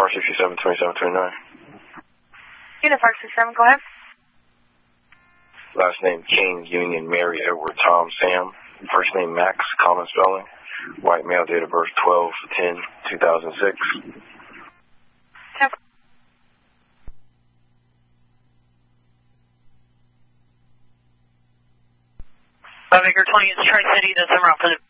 Park 67, 27, 29. Unit Park 67, go ahead. Last name King, Union, Mary, Edward, Tom, Sam. First name Max, common spelling. White male, date of birth 12/10/2006. Victor 20 is Tri-City, that's en route for the